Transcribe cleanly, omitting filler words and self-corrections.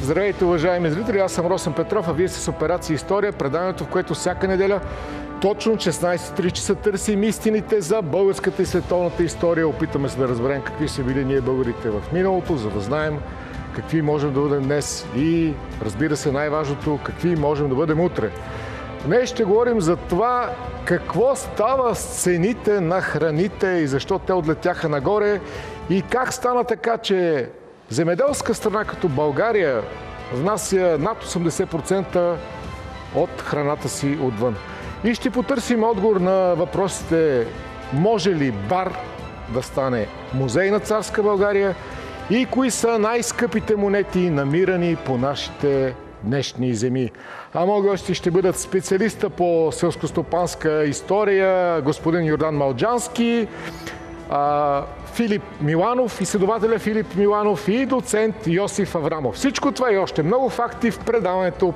Здравейте, уважаеми зрители! Аз съм Росен Петров, а вие сте с Операция История, преданието, в което всяка неделя точно 16:03 часа търсим истините за българската и световната история. Опитаме се да разберем какви са били ние българите в миналото, за да знаем какви можем да бъдем днес и, разбира се, най-важното, какви можем да бъдем утре. Днес ще говорим за това какво става с цените на храните и защо те отлетяха нагоре и как стана така, че земеделска страна като България внася над 80% от храната си отвън. И ще потърсим отговор на въпросите: може ли Бар да стане музей на царска България и кои са най-скъпите монети, намирани по нашите днешни земи. А мои гости ще бъдат специалиста по селскостопанска история господин Йордан Малджански, Филип Миланов, изследователя Филип Миланов и доцент Йосиф Аврамов. Всичко това и още много факти в предаването